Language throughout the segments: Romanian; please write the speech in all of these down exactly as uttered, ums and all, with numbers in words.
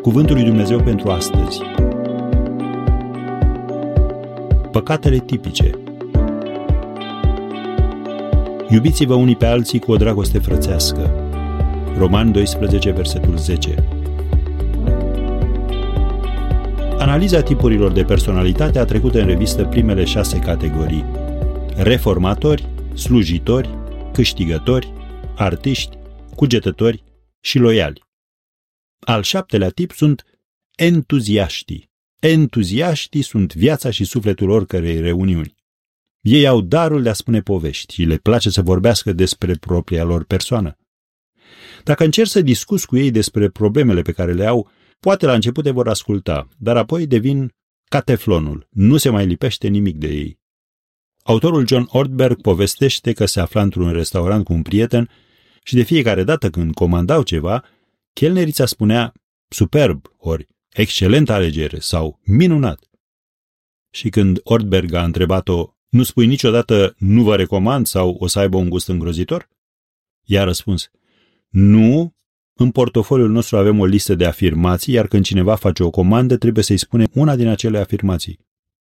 Cuvântul lui Dumnezeu pentru astăzi. Păcatele tipice. Iubiți-vă unii pe alții cu o dragoste frățească. Romani doisprezece, versetul zece. Analiza tipurilor de personalitate a trecut în revistă primele șase categorii: reformatori, slujitori, câștigători, artiști, cugetători și loiali. Al șaptelea tip sunt entuziaștii. Entuziaștii sunt viața și sufletul oricărei reuniuni. Ei au darul de a spune povești și le place să vorbească despre propria lor persoană. Dacă încerci să discuți cu ei despre problemele pe care le au, poate la început te vor asculta, dar apoi devin ca teflonul, nu se mai lipește nimic de ei. Autorul John Ortberg povestește că se afla într-un restaurant cu un prieten și de fiecare dată când comandau ceva, chelnerița spunea superb, ori excelentă alegere sau minunat. Și când Ortberg a întrebat-o, nu spui niciodată nu vă recomand sau o să aibă un gust îngrozitor? Ea a răspuns, nu, în portofoliul nostru avem o listă de afirmații, iar când cineva face o comandă trebuie să-i spunem una din acele afirmații.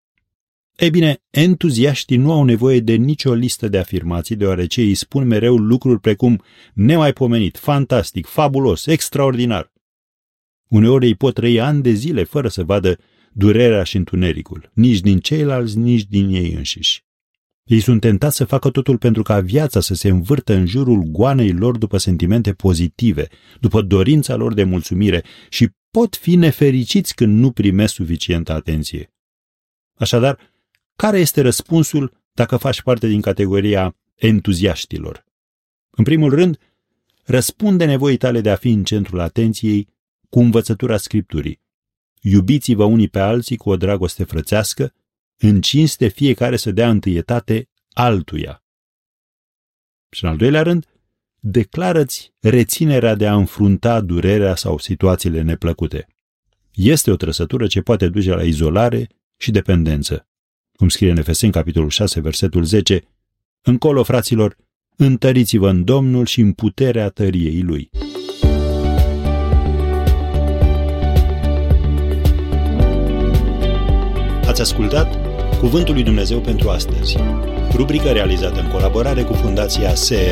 Ei bine, entuziaștii nu au nevoie de nicio listă de afirmații, deoarece îi spun mereu lucruri precum nemaipomenit, fantastic, fabulos, extraordinar. Uneori ei pot trăi ani de zile fără să vadă durerea și întunericul, nici din ceilalți, nici din ei înșiși. Ei sunt tentați să facă totul pentru ca viața să se învârtă în jurul goanei lor după sentimente pozitive, după dorința lor de mulțumire și pot fi nefericiți când nu primesc suficientă atenție. Așadar, care este răspunsul dacă faci parte din categoria entuziaștilor? În primul rând, răspunde nevoii tale de a fi în centrul atenției cu învățătura Scripturii. Iubiți-vă unii pe alții cu o dragoste frățească, în cinste fiecare să dea întâietate altuia. Și în al doilea rând, declară-ți reținerea de a înfrunta durerea sau situațiile neplăcute. Este o trăsătură ce poate duce la izolare și dependență. Cum scrie în Efeseni, capitolul șase, versetul zece, încolo, fraților, întăriți-vă în Domnul și în puterea tăriei Lui. Ați ascultat Cuvântul lui Dumnezeu pentru astăzi, rubrică realizată în colaborare cu Fundația S